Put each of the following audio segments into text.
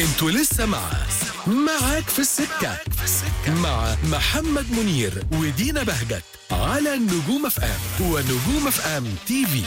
انتوا لسه معاك في السكة مع محمد منير ودينا بهجت على نجوم اف ام ونجوم اف ام تي في.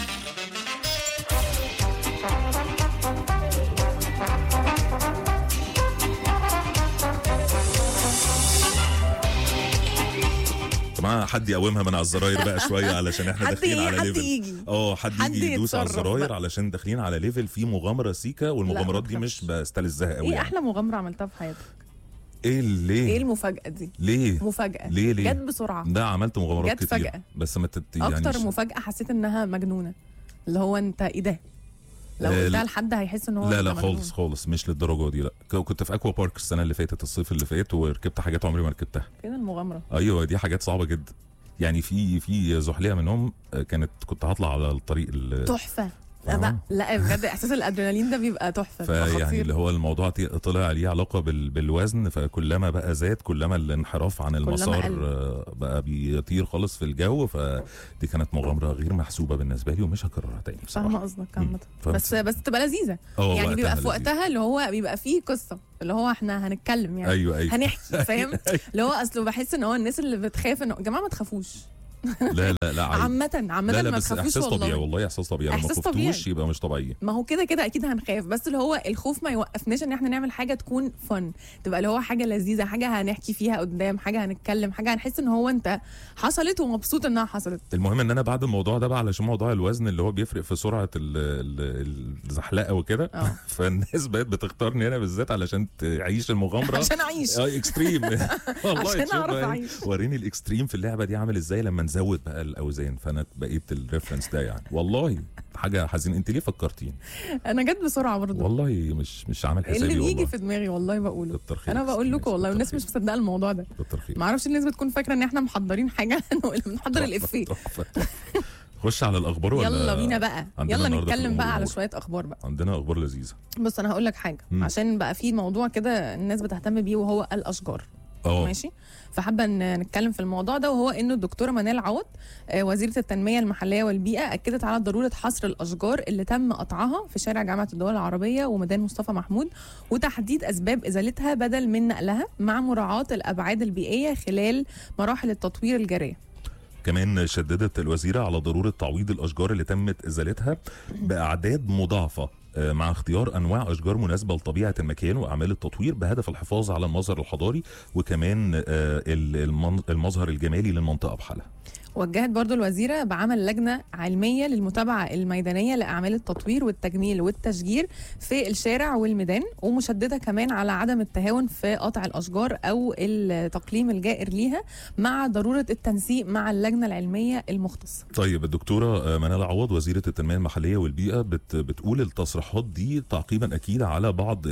جماعة حد يقومها من على الزراير بقى شوية علشان احنا داخلين على ليفل. حد يجي يدوس على الزراير علشان داخلين على ليفل فيه مغامرة سيكا، والمغامرات دي مش بستلذها قوي. ايه يعني احلى مغامرة عملتها في حياتك؟ ليه؟ ايه المفاجأة دي؟ ليه؟ مفاجأة ليه جت بسرعة. ده عملت مغامرات جت كتير فجأة. بس ما يعني اكتر مفاجأة حسيت انها مجنونة، اللي هو انت ايه ده؟ لو قلتها لحد هيحس ان هو لا خالص مش للدرجة دي. لا كنت في اكوا بارك السنة اللي فاتت، الصيف اللي فات، وركبت حاجات عمري ما ركبتها. كده المغامرة. ايوه دي حاجات صعبة جدا. يعني في زحلية منهم كنت هطلع على الطريق تحفة. لا بجد احساس الادرينالين ده بيبقى تحفه. فيعني اللي هو الموضوع طلع عليه علاقه بالوزن، فكلما بقى زاد كلما الانحراف عن المسار بقى بيطير خالص في الجو. فدي كانت مغامره غير محسوبه بالنسبه لي ومش هكررها تاني بصراحه. فاهمه قصدك عامه. بس تبقى لذيذه يعني، بيبقى في وقتها اللي هو بيبقى فيه قصه، اللي هو احنا هنتكلم يعني. أيوة. هنحكي فاهم. اللي هو اصله بحس ان هو الناس اللي بتخاف انه يا جماعه ما تخافوش. لا عامة ما تخافوش احساس طبيعي والله، احساس طبيعي. لو ما خفتوش يبقى مش طبيعي. ما هو كده اكيد هنخاف، بس اللي هو الخوف ما يوقفناش ان احنا نعمل حاجه تكون فن، تبقى اللي هو حاجه لذيذه، حاجه هنحكي فيها قدام، حاجه هنتكلم، حاجه هنحس ان هو انت حصلت ومبسوط انها حصلت. المهم ان انا بعد الموضوع ده بقى، علشان موضوع الوزن اللي هو بيفرق في سرعه الزحلقه وكده فالناس بقت بتختارني انا بالذات علشان تعيش المغامره. عشان اعيش اكستريم والله. عشان اعرف اعيش. وريني الاكستريم في اللعبه دي عامل ازاي لما نزود بقى الاوزان. فانا بقيت الريفرنس ده يعني. والله حاجه حزين. انت ليه فكرتيني؟ انا جت بسرعه برضه والله مش عامل حسابي اللي والله. بيجي في دماغي والله بقوله. انا بقول لكم والله، والناس مش مصدقه الموضوع ده. ما اعرفش الناس بتكون فاكره ان احنا محضرين حاجه بنحضر الافيه. خش على الاخبار ولا يلا بينا بقى، يلا نتكلم بقى على شويه اخبار بقى. عندنا اخبار لذيذه. بص انا هقول لك حاجه عشان بقى في موضوع كده الناس بتهتم بيه، وهو الاشجار. ماشي. فحابه ان نتكلم في الموضوع ده، وهو انه الدكتوره منال عوض وزيره التنميه المحليه والبيئه اكدت على ضروره حصر الاشجار اللي تم قطعها في شارع جامعه الدول العربيه وميدان مصطفى محمود، وتحديد اسباب ازالتها بدل من نقلها، مع مراعاه الابعاد البيئيه خلال مراحل التطوير الجاريه. كمان شددت الوزيرة على ضرورة تعويض الأشجار اللي تمت إزالتها بأعداد مضاعفة، مع اختيار أنواع أشجار مناسبة لطبيعة المكان وأعمال التطوير بهدف الحفاظ على المظهر الحضاري وكمان المظهر الجمالي للمنطقة بحالها. وجهت برضو الوزيرة بعمل لجنة علمية للمتابعة الميدانية لأعمال التطوير والتجميل والتشجير في الشارع والميدان، ومشددة كمان على عدم التهاون في قطع الأشجار أو التقليم الجائر ليها، مع ضرورة التنسيق مع اللجنة العلمية المختصة. طيب الدكتورة منال عوض وزيرة التنمية المحلية والبيئة بتقول التصريحات دي تعقيبا أكيد على بعض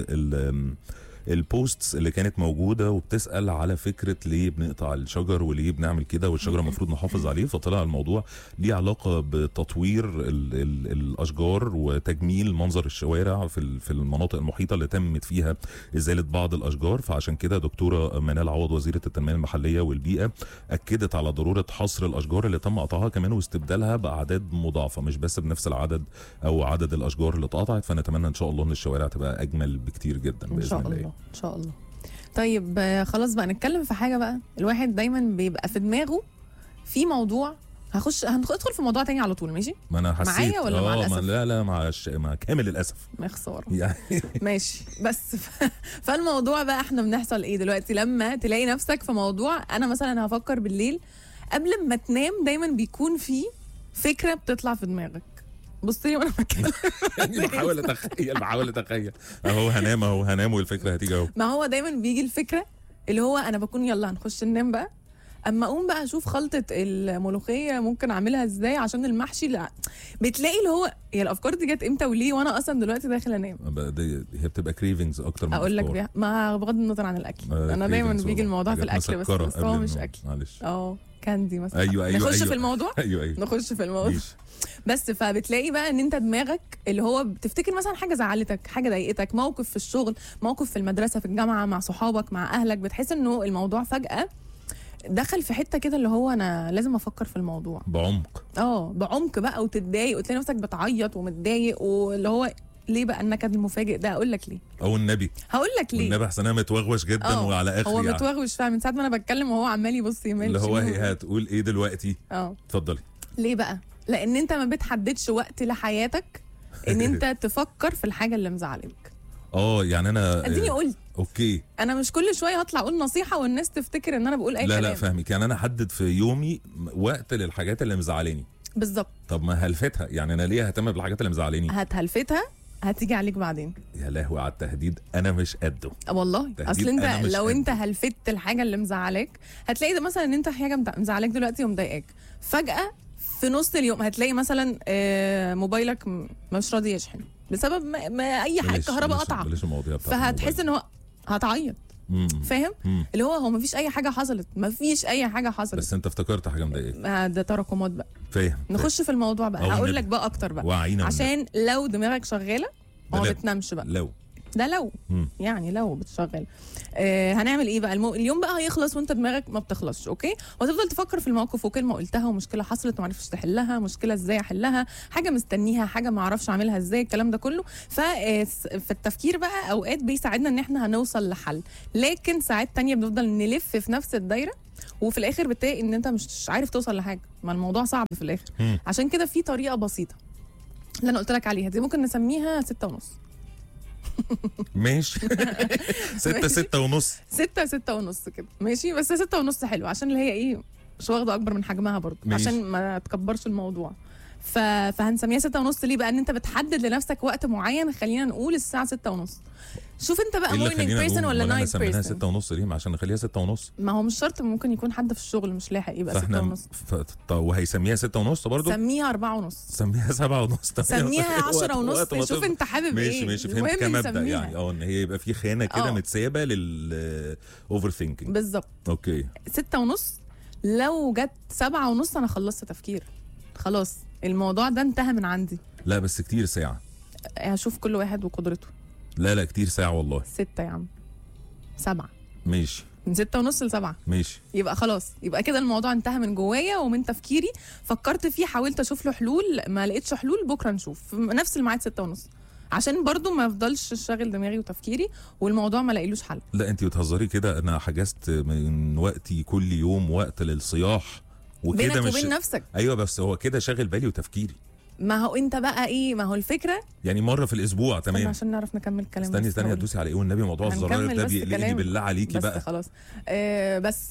البوستس اللي كانت موجودة وبتسأل على فكرة ليه بنقطع الشجر وليه بنعمل كده والشجر المفروض نحافظ عليه. فطلع الموضوع ليه علاقة بتطوير الأشجار وتجميل منظر الشوارع في المناطق المحيطة اللي تمت فيها إزالة بعض الأشجار. فعشان كده دكتورة منال عوض وزيرة التنمية المحلية والبيئة أكدت على ضرورة حصر الأشجار اللي تم قطعها كمان واستبدالها بأعداد مضاعفة، مش بس بنفس العدد أو عدد الأشجار اللي اتقطعت. فنتمنى إن شاء الله إن الشوارع تبقى أجمل بكتير جدا بإذن الله. ان شاء الله. طيب خلاص بقى نتكلم في حاجه بقى. الواحد دايما بيبقى في دماغه في موضوع، هندخل في موضوع تاني على طول. ماشي ما انا حسيت معايا ولا مع الاسف؟ لا مع كامل الاسف. ما خساره يعني ماشي. بس فالموضوع بقى احنا بنحصل ايه دلوقتي لما تلاقي نفسك في موضوع. انا مثلا هفكر بالليل قبل ما تنام، دايما بيكون في فكره بتطلع في دماغك. بص لي وانا بتكلم يعني بحاول اتخيل اهو هنام والفكره هتيجي اهو. ما هو دايما بيجي الفكره اللي هو انا بكون يلا هنخش ننام بقى، اما اقوم بقى اشوف خلطه الملوخيه ممكن اعملها ازاي عشان المحشي. لا بتلاقي اللي هو هي الافكار دي جت امتى وليه وانا اصلا دلوقتي داخله انام. هي بتبقى كريفنجز اكتر من اقول لك ما بغض النظر عن الاكل. انا دايما بيجي الموضوع في الاكل بس هو مش اكل. معلش كاندي مثلا. ايوه نخش في الموضوع. ايوه نخش في الموضوع بس. فبتلاقي بقى ان انت دماغك اللي هو بتفتكر مثلا حاجه زعلتك، حاجه ضايقتك، موقف في الشغل، موقف في المدرسه، في الجامعه، مع صحابك، مع اهلك. بتحس انه الموضوع فجاه دخل في حته كده اللي هو انا لازم افكر في الموضوع بعمق بعمق بقى، وتتضايق وتلاقي نفسك بتعيط ومتضايق، واللي هو ليه بقى النكد المفاجئ ده؟ اقول لك ليه. او النبي هقول لك ليه. والنبي احسن انا متوغوش جدا وعلى اخر هو يعني. متوغوش فعلا من ساعه ما انا بتكلم وهو عمال يبص يمين اللي هو شمال. هي هتقول ايه دلوقتي؟ اتفضلي. ليه بقى؟ لان انت ما بتحددش وقت لحياتك ان انت تفكر في الحاجه اللي مزعلك. يعني انا اديني قلت اوكي. انا مش كل شويه هطلع اقول نصيحه والناس تفتكر ان انا بقول اي كلام. لا فاهمك، يعني انا احدد في يومي وقت للحاجات اللي مزعلاني. بالظبط. طب ما هلفتها، يعني انا ليه اهتم بالحاجات اللي مزعلاني؟ هتهلفتها هتيجي عليك بعدين. يا لهوي على التهديد، انا مش قده والله. اصل انت لو انت هلفت الحاجه اللي مزعلاك هتلاقي ده مثلا ان انت حاجه مزعلاك دلوقتي ومضايقاك، فجاه في نص اليوم هتلاقي مثلا موبايلك مش راضي يشحن بسبب ما اي حاجه، الكهرباء قطعه، فهتحس ان هو هتعيط. فاهم؟ اللي هو مفيش اي حاجه حصلت، مفيش اي حاجه حصلت، بس انت افتكرت حاجه مضايقاك. ده تراكمات بقى. فاهم. نخش في الموضوع بقى، هقول لك بقى اكتر بقى عشان لو دماغك شغاله ما بتنامش بقى. لو يعني لو بتشغل هنعمل ايه بقى؟ اليوم بقى هيخلص وانت دماغك ما بتخلصش، اوكي؟ وتفضل تفكر في الموقف وكلمه قلتها ومشكله حصلت وما عرفتش تحلها، مشكله ازاي احلها، حاجه مستنيها، حاجه ما اعرفش اعملها ازاي، الكلام ده كله. في التفكير بقى اوقات بيساعدنا ان احنا هنوصل لحل، لكن ساعات تانية بنفضل نلف في نفس الدايره وفي الاخر بتلاقي ان انت مش عارف توصل لحاجه، ما الموضوع صعب في الاخر. عشان كده في طريقه بسيطه اللي انا قلت لك عليها دي، ممكن نسميها 6:30. ماشي. 6:30 كده ماشي، بس 6:30 حلو عشان اللي هي ايه مش واخده اكبر من حجمها برضه، عشان ما تكبرش الموضوع. فهنسميها 6:30 ليه بقى؟ ان انت بتحدد لنفسك وقت معين، خلينا نقول الساعه 6:30. شوف انت بقى مورنينج بيرسون ولا نايت بيرسون. 6:30 ليه؟ عشان نخليها 6:30. ما هو مش شرط، ممكن يكون حد في الشغل مش لاحق يبقى 6:30. وهيسميها 6:30 برضه؟ سميها 4:30، سميها 7:30، سميها 10:30. شوف انت حابب ايه. ماشي فهمت كمبدأ يعني. ان هي يبقى في خانه كده متسابه للاوفر ثينكينج. بالظبط. اوكي. 6:30 لو جت 7:30 انا خلصت تفكير، خلاص الموضوع ده انتهى من عندي. لا بس كتير ساعه. هشوف كل واحد وقدرته. لا كتير ساعه والله. 6 يا عم، 7 ماشي، من 6:30 ل7 ماشي. يبقى خلاص، يبقى كده الموضوع انتهى من جوايا ومن تفكيري، فكرت فيه، حاولت اشوف له حلول، ما لقيتش حلول، بكره نشوف نفس الميعاد 6:30 عشان برضو ما افضلش شاغل دماغي وتفكيري والموضوع ما لاقيلوش حل. لا انت بتهزري كده، انا حجزت من وقتي كل يوم وقت للصياح وكده. بينك وبين نفسك. ايوه بس هو كده شاغل بالي وتفكيري. ما هو انت بقى ايه، ما هو الفكره يعني مره في الاسبوع. تمام عشان نعرف نكمل كلام. استني هتدوسي على ايه والنبي؟ موضوع الزراير ده بيقلقني بالله عليكي بس بقى. خلاص بس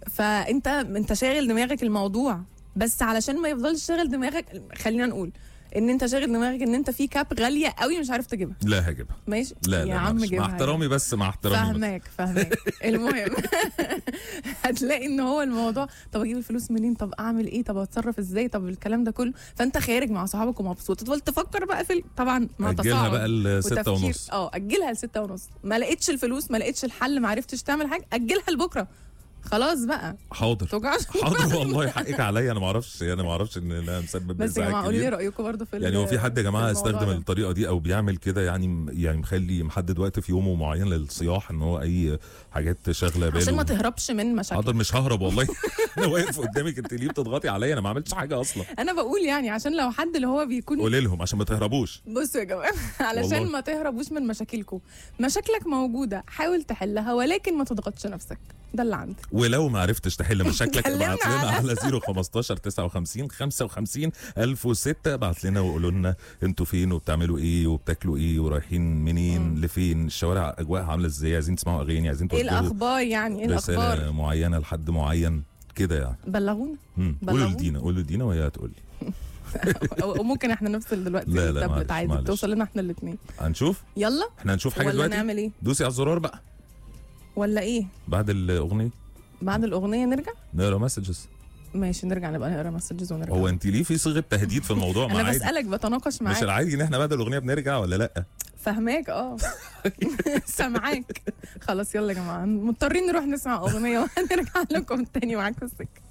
فانت شاغل دماغك الموضوع، بس علشان ما يفضلش شاغل دماغك خلينا نقول ان انت شاغل دماغك ان انت في كاب غاليه قوي مش عارف تجيبها. لا هجيبها. ماشي لا يا عم جيبها. مع احترامي بس مع احترامي. فاهماك. المهم هتلاقي ان هو الموضوع طب اجيب الفلوس منين، طب اعمل ايه، طب اتصرف ازاي، طب الكلام ده كله، فانت خارج مع صحابك ومبسوط، تفضل تفكر بقى في طبعا مع تصاعد. اجلها بقى ل 6:30. اجلها ل 6:30. ما لقيتش الفلوس، ما لقيتش الحل، ما عرفتش تعمل حاجه، اجلها لبكره. خلاص بقى. حاضر والله حقك عليا، انا ما اعرفش ان انا مسبب بس يا جماعه قولوا لي رايكم برضه في يعني هو في حد يا جماعه استخدم الطريقه دي او بيعمل كده يعني مخلي محدد وقت في يومه معين للصياح ان هو اي حاجات شاغله باله عشان ما تهربش من مشاكل. حاضر مش ههرب والله. انا واقف قدامك، انت ليه بتضغطي عليا؟ انا ما عملتش حاجه اصلا. انا بقول يعني عشان لو حد اللي هو بيكون قولي لهم عشان ما تهربوش. بصوا يا جماعه علشان ما تهربوش من مشاكلكم، مشاكلك موجوده حاول تحلها ولكن ما تضغطش نفسك، ده اللي عندي. ولو ما عرفتش تحل مشاكلك ابعت لنا على 015 59 55 1006. ابعت لنا وقولوا لنا انتوا فين وبتعملوا ايه وبتاكلوا ايه ورايحين منين لفين، الشوارع اجواءها عامله ازاي، عايزين تسمعوا اغاني، عايزين ايه الاخبار، يعني ايه الاخبار، رساله معينه لحد معين كده يعني. بلغونا. قولوا لدينا وهي هتقول لي. وممكن احنا نفصل دلوقتي التابلت عادي توصل لنا احنا الاثنين. هنشوف. يلا احنا هنشوف حاجه دلوقتي. ولا نعمل ايه؟ دوسي على الزرار بقى ولا ايه؟ بعد الاغنيه نرجع نقرا مسجز. ماشي نرجع نبقى نقرا مسجز ونرجع. هو انت ليه في صيغه تهديد في الموضوع معايا؟ انا بسالك بتناقش معاك. مش العادي ان احنا بعد الاغنيه بنرجع ولا لا؟ فهماك سامعاك. خلاص يلا يا جماعه مضطرين نروح نسمع اغنيه ونرجع لكم تاني معاكم السكه.